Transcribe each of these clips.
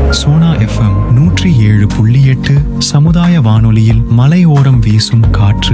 Sona FM 107.8 சமுதாய வானொலியில் மலையோரம் வீசும் காற்று.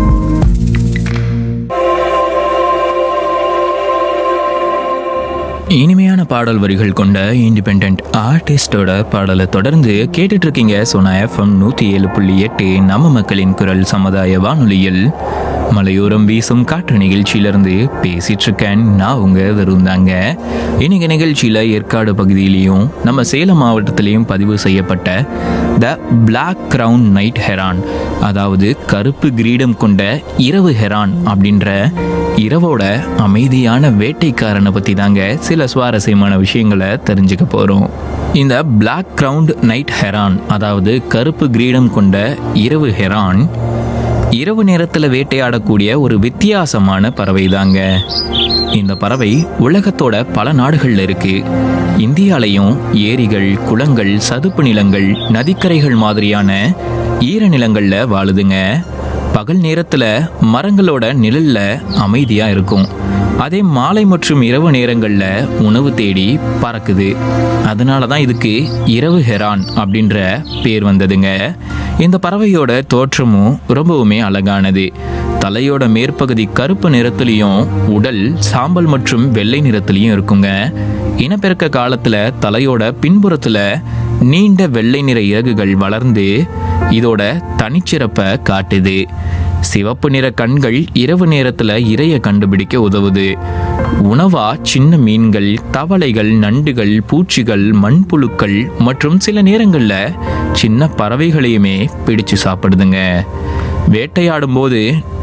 இனிமையான பாடல் வரிகள் கொண்ட இண்டிபெண்ட் ஆர்டிஸ்டோட பாடலை தொடர்ந்து கேட்டுட்டு இருக்கீங்க சோனா எஃப்எம் 107.8 நம்ம மக்களின் குரல் சமுதாய வானொலியில் மலையோரம் வீசும் காற்று நிகழ்ச்சியிலிருந்து பேசிட்டு இருக்கேன். நான் உங்க விருந்தாங்க. இன்னைக்கு நிகழ்ச்சியில ஏற்காடு பகுதியிலையும் நம்ம சேலம் மாவட்டத்திலையும் பதிவு செய்யப்பட்ட த பிளாக் கிரவுன் நைட் ஹெரான், அதாவது கருப்பு கிரீடம் கொண்ட இரவு ஹெரான் அப்படின்ற இரவோட அமைதியான வேட்டைக்காரனை பற்றி தாங்க சில சுவாரஸ்யமான விஷயங்களை தெரிஞ்சுக்க போகிறோம். இந்த பிளாக் கிரவுண்ட் நைட் ஹெரான், அதாவது கருப்பு கிரீடம் கொண்ட இரவு ஹெரான், இரவு நேரத்தில் வேட்டையாடக்கூடிய ஒரு வித்தியாசமான பறவை தாங்க. இந்த பறவை உலகத்தோட பல நாடுகளில் இருக்கு. இந்தியாலையும் ஏரிகள், குளங்கள், சதுப்பு நிலங்கள், நதிக்கரைகள் மாதிரியான ஈரநிலங்கள்ல வாழுதுங்க. பகல் நேரத்துல மரங்களோட நிழல்ல அமைதியா இருக்கும். அதே மாலை மற்றும் இரவு நேரங்கள்ல உணவு தேடி பறக்குது. அதனால தான் இதுக்கு இரவு ஹெரான் அப்படின்ற பேர் வந்ததுங்க. இந்த பறவையோட தோற்றமும் ரொம்பவுமே அழகானது. தலையோட மேற்பகுதி கருப்பு நிறத்துலையும் உடல் சாம்பல் மற்றும் வெள்ளை நிறத்துலையும் இருக்குங்க. இனப்பெருக்க காலத்துல தலையோட பின்புறத்துல நீண்ட வெள்ளை நிற இறகுகள் வளர்ந்து இதோட தனிச்சிறப்பை காட்டுது. சிவப்பு நிற கண்கள் இரவு நேரத்துல இரையை கண்டுபிடிக்க உதவுது. உணவா சின்ன மீன்கள், தவளைகள், நண்டுகள், பூச்சிகள், மண்புழுக்கள் மற்றும் சில நேரங்கள்ல சின்ன பறவைகளையுமே பிடிச்சு சாப்பிடுதுங்க. வேட்டையாடும் போது